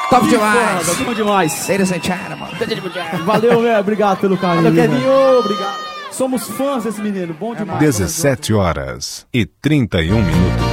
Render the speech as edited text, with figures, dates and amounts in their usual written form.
Top demais. Top demais. Ladies and gentlemen. Valeu, velho. Obrigado pelo carinho. Valeu, Kevinho. Obrigado. Somos fãs desse menino. Bom demais. 17h31.